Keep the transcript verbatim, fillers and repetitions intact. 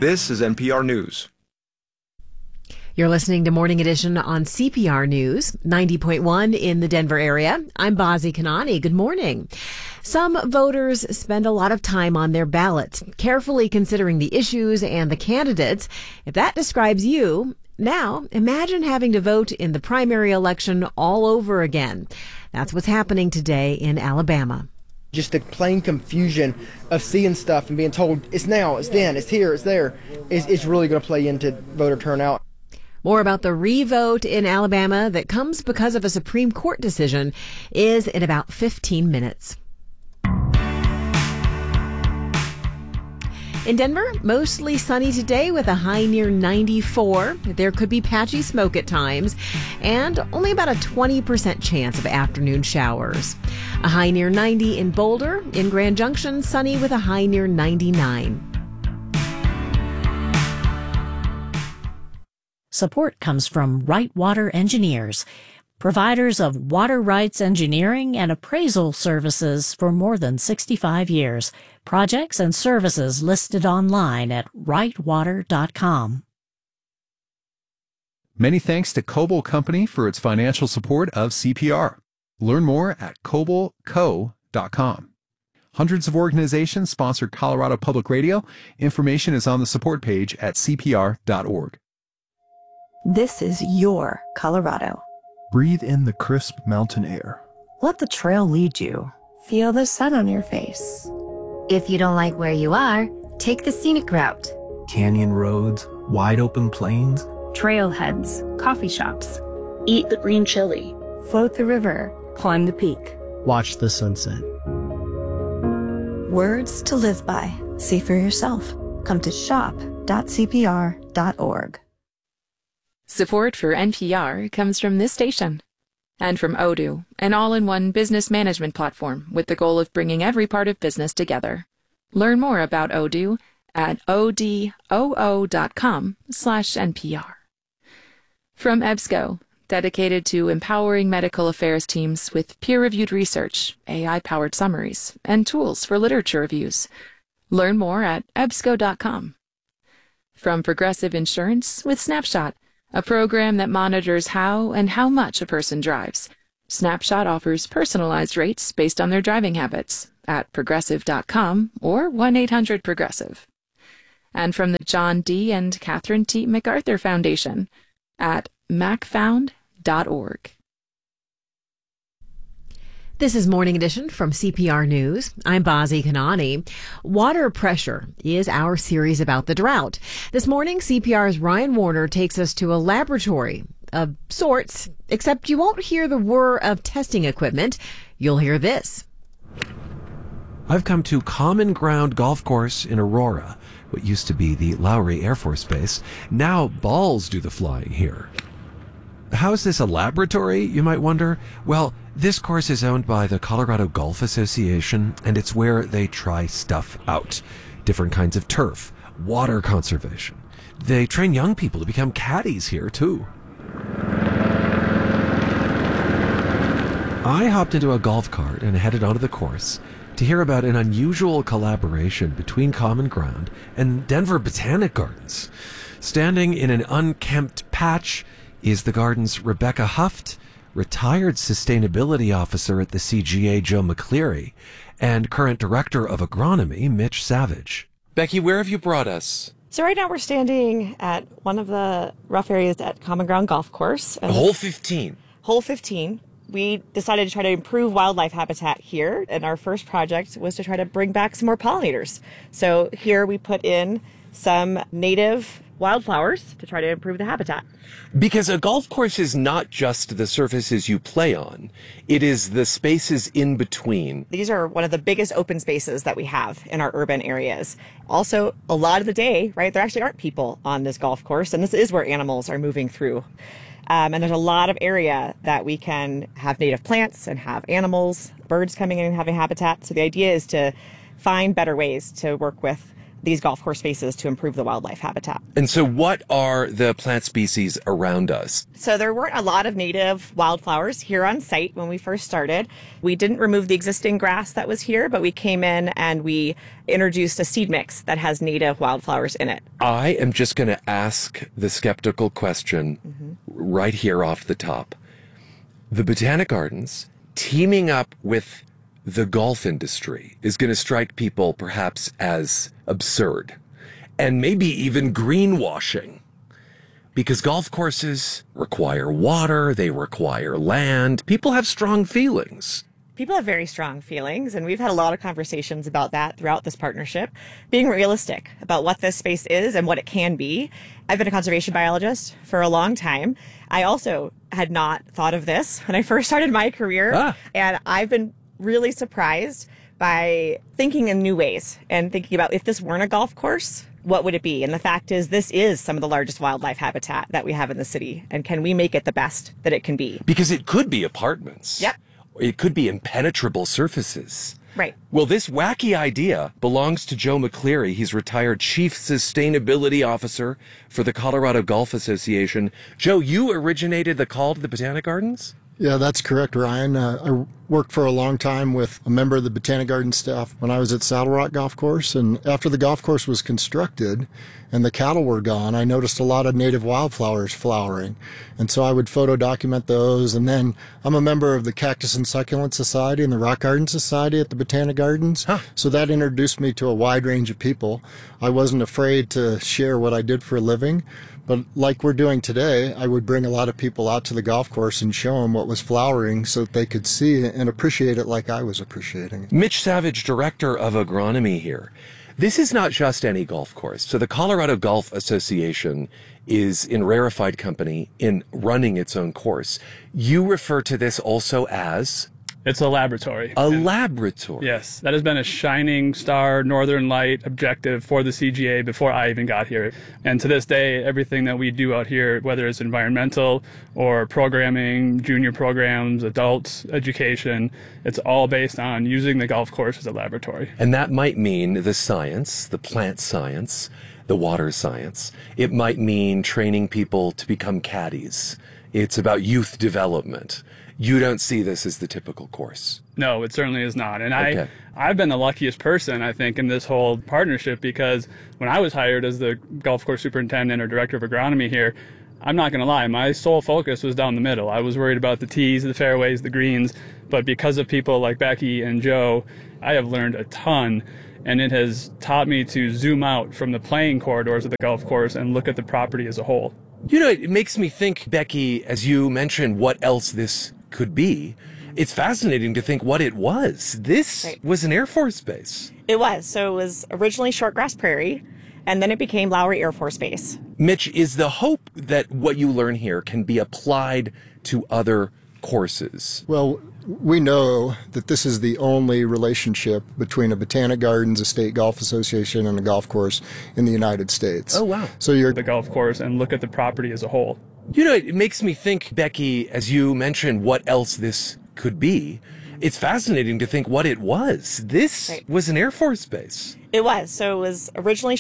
This is N P R News. You're listening to Morning Edition on C P R News, ninety point one in the Denver area. I'm Bazi Kanani. Good morning. Some voters spend a lot of time on their ballots, carefully considering the issues and the candidates. If that describes you, now imagine having to vote in the primary election all over again. That's what's happening today in Alabama. Just the plain confusion of seeing stuff and being told it's now, it's then, it's here, it's there, is it's really going to play into voter turnout. More about the revote in Alabama that comes because of a Supreme Court decision is in about fifteen minutes. In Denver, mostly sunny today with a high near ninety-four. There could be patchy smoke at times and only about a twenty percent chance of afternoon showers. A high near ninety in Boulder. In Grand Junction, sunny with a high near ninety-nine. Support comes from Right Water Engineers, providers of water rights engineering and appraisal services for more than sixty-five years. Projects and services listed online at right water dot com. Many thanks to Coble Company for its financial support of C P R. Learn more at coble co dot com. Hundreds of organizations sponsor Colorado Public Radio. Information is on the support page at c p r dot org. This is your Colorado. Breathe in the crisp mountain air. Let the trail lead you. Feel the sun on your face. If you don't like where you are, take the scenic route. Canyon roads, wide open plains. Trailheads, coffee shops. Eat the green chili. Float the river. Climb the peak. Watch the sunset. Words to live by. See for yourself. Come to shop dot c p r dot org. Support for N P R comes from this station and from Odoo, an all-in-one business management platform with the goal of bringing every part of business together. Learn more about Odoo at odoo dot com slash N P R. From EBSCO, dedicated to empowering medical affairs teams with peer-reviewed research, A I-powered summaries, and tools for literature reviews. Learn more at ebsco dot com. From Progressive Insurance with Snapshot, a program that monitors how and how much a person drives. Snapshot offers personalized rates based on their driving habits at progressive dot com or one eight hundred progressive. And from the John D. and Catherine T. MacArthur Foundation at mac found dot org. This is Morning Edition from C P R News. I'm Bazi Kanani. Water pressure is our series about the drought. This morning, C P R's Ryan Warner takes us to a laboratory of sorts, except you won't hear the whir of testing equipment. You'll hear this. I've come to Common Ground Golf Course in Aurora, what used to be the Lowry Air Force Base. Now balls do the flying here. How is this a laboratory, you might wonder? Well, this course is owned by the Colorado Golf Association, and it's where they try stuff out. Different kinds of turf, water conservation. They train young people to become caddies here, too. I hopped into a golf cart and headed onto the course to hear about an unusual collaboration between Common Ground and Denver Botanic Gardens. Standing in an unkempt patch is the garden's Rebecca Huft, retired sustainability officer at the C G A Joe McCleary, and current director of agronomy Mitch Savage. Becky, where have you brought us? So right now we're standing at one of the rough areas at Common Ground Golf Course. And hole fifteen. Hole fifteen. We decided to try to improve wildlife habitat here, and our first project was to try to bring back some more pollinators. So here we put in some native wildflowers to try to improve the habitat. Because a golf course is not just the surfaces you play on, it is the spaces in between. These are one of the biggest open spaces that we have in our urban areas. Also, a lot of the day, right, there actually aren't people on this golf course, and this is where animals are moving through. Um, and there's a lot of area that we can have native plants and have animals, birds coming in and having habitat. So the idea is to find better ways to work with these golf course spaces to improve the wildlife habitat. And so what are the plant species around us? So there weren't a lot of native wildflowers here on site when we first started. We didn't remove the existing grass that was here, but we came in and we introduced a seed mix that has native wildflowers in it. I am just going to ask the skeptical question mm-hmm. right here off the top. The Botanic Gardens teaming up with the golf industry is going to strike people perhaps as absurd and maybe even greenwashing, because golf courses require water, they require land. People have strong feelings. People have very strong feelings, and we've had a lot of conversations about that throughout this partnership, being realistic about what this space is and what it can be. I've been a conservation biologist for a long time. I also had not thought of this when I first started my career, ah. and I've been really surprised by thinking in new ways and thinking about, if this weren't a golf course, what would it be? And the fact is, this is some of the largest wildlife habitat that we have in the city. And can we make it the best that it can be? Because it could be apartments. Yep. It could be impenetrable surfaces. Right. Well, this wacky idea belongs to Joe McCleary. He's retired Chief Sustainability Officer for the Colorado Golf Association. Joe, you originated the call to the Botanic Gardens? Yeah, that's correct, Ryan. Uh, I worked for a long time with a member of the Botanic Garden staff when I was at Saddle Rock Golf Course. And after the golf course was constructed and the cattle were gone, I noticed a lot of native wildflowers flowering. And so I would photo document those. And then I'm a member of the Cactus and Succulent Society and the Rock Garden Society at the Botanic Gardens. Huh. So that introduced me to a wide range of people. I wasn't afraid to share what I did for a living. But like we're doing today, I would bring a lot of people out to the golf course and show them what was flowering so that they could see and appreciate it like I was appreciating it. Mitch Savage, Director of Agronomy here. This is not just any golf course. So the Colorado Golf Association is in rarefied company in running its own course. You refer to this also as... It's a laboratory. A and laboratory. Yes, that has been a shining star Northern Light objective for the C G A before I even got here. And to this day, everything that we do out here, whether it's environmental or programming, junior programs, adult education, it's all based on using the golf course as a laboratory. And that might mean the science, the plant science, the water science. It might mean training people to become caddies. It's about youth development. You don't see this as the typical course. No, it certainly is not. And okay. I, I've been the luckiest person, I think, in this whole partnership, because when I was hired as the golf course superintendent or director of agronomy here, I'm not going to lie, my sole focus was down the middle. I was worried about the tees, the fairways, the greens. But because of people like Becky and Joe, I have learned a ton. And it has taught me to zoom out from the playing corridors of the golf course and look at the property as a whole. You know, it makes me think, Becky, as you mentioned, what else this could be. It's fascinating to think what it was. This right. was an Air Force base. It was. So it was originally Shortgrass Prairie, and then it became Lowry Air Force Base. Mitch, is the hope that what you learn here can be applied to other courses? Well, we know that this is the only relationship between a Botanic Gardens, a state golf association, and a golf course in the United States. Oh, wow. So you're the golf course and look at the property as a whole. You know, it makes me think, Becky, as you mentioned, what else this could be. It's fascinating to think what it was. This right. was an Air Force base. It was. So it was originally